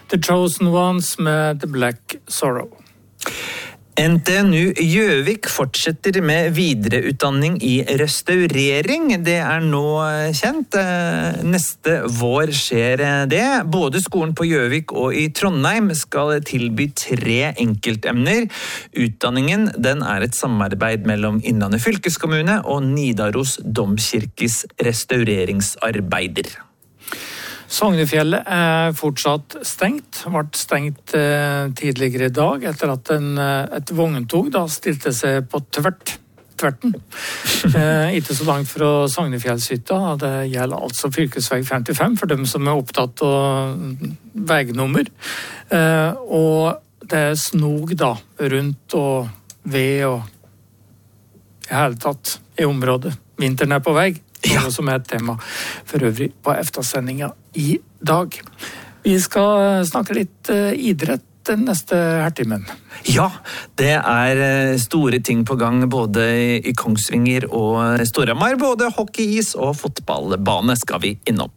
The Chosen Ones med The Black Sorrow. NTNU Gjøvik fortsetter med videreutdanning i restaurering. Det nå kjent. Neste vår skjer det. Både skolen på Gjøvik og i Trondheim skal tilby 3 enkeltemner. Utdanningen den et samarbeid mellom Innlandet fylkeskommune og Nidaros domkirkes restaureringsarbeider. Sognefjellet fortsatt stengt. Ble stengt tidligere i dag etter at et vogntog da stilte seg på tverten. Ikke så langt fra Sognefjellshytta. Det gjelder altså fylkesvei 55 for dem som opptatt av veignummer. Og det snog da rundt og ved og i hele tatt i området. Vinteren på vei. Noe som et tema for øvrig på EFTA-sendingen i dag. Vi skal snakke litt idrett den neste hertimen. Ja, det store ting på gang både i Kongsvinger og Storhamar. Både hockeyis og fotballbane skal vi innom.